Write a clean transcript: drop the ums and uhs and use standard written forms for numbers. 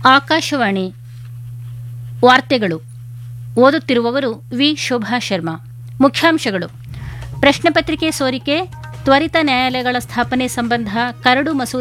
ಆಕಾಶವಾಣಿ ವಾರ್ತೆಗಳು ಓದುತ್ತಿರುವವರು ವಿ ಶೋಭಾ ಶರ್ಮಾ. ಮುಖ್ಯಾಂಶಗಳು: ಪ್ರಶ್ನೆ ಪತ್ರಿಕೆ ಸೋರಿಕೆ, ತ್ವರಿತ ನ್ಯಾಯಾಲಯಗಳ ಸ್ಥಾಪನೆ ಸಂಬಂಧ ಕರಡು ಮಸೂದೆ